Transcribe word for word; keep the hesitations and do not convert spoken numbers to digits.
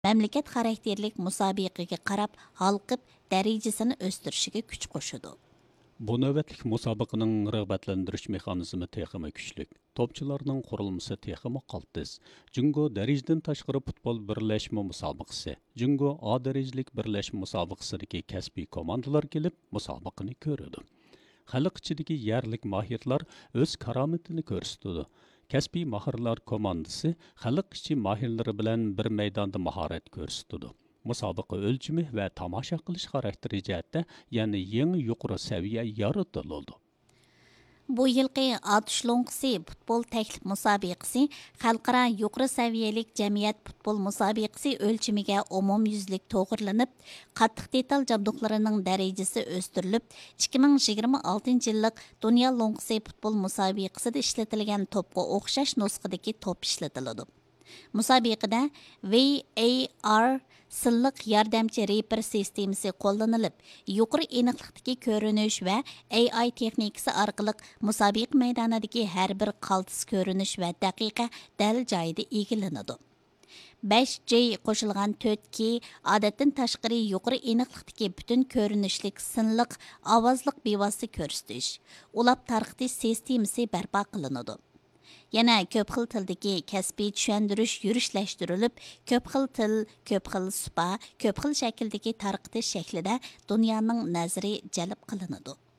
mamlakat xarakterlik musobaqaga qarab halqib darajasini o'stirishiga kuch qo'shadi. Bu növbətlik müsabiqənin rəğbətlendiriş mexanizmi texmi güclük. Topçularning qurilmasi texmi qaltis. Jungo dərəcədən təşqiri futbol birləşmə müsabiqəsi. Jungo A dərəcəlik birləşmə müsabiqəsidəki kəsbi komandalar kelib müsabiqəni görüdü. Xalq içidəki yerlik mahirlər öz karametini göstərdi. Kəsbi mahirlər komandası xalq içi mahirləri bilan bir maydonda maharat göstərdi. Musobaqa o'lchimi va tomosha qilish xarakteri jihatda yana yangi yuqori saviya yaratildi. Bu yilqi Atush Lo'ngsi futbol taklif musobaqasi xalqaro yuqori saviyalik jamiyat futbol musobaqasi o'lchimiga umumyuzlik to'g'irlanib, qattiq detal jabduqlarining darajasi o'stirilib, ikki ming yigirma oltinchi yillik Dunyo Lo'ngsi futbol musobaqasida ishlatilgan to'pga o'xshash nusxadagi to'p ishlatiladi. Musobaqada V A R silliq yordamchi reper sistemasi qo'llanilib, yuqori aniqlikdagi ko'rinish va A I texnikasi orqali musobaqa maydonidagi har bir qaltis ko'rinish va daqiqa dal joyida egilinadi. besh J qo'shilgan to'rt K odatdan tashqari yuqori aniqlikdagi butun ko'rinishlik sinliq ovozliq bevosita ko'rsatish, ulab tarqitish sistemasi barpo qilinadi. Yana ko'p xil tildagi kasbiy tushuntirish yurishlashtirilib, ko'p xil til, ko'p xil supa, ko'p xil shakldagi tarqitish shaklida dunyoning nazari jalb qilinadi.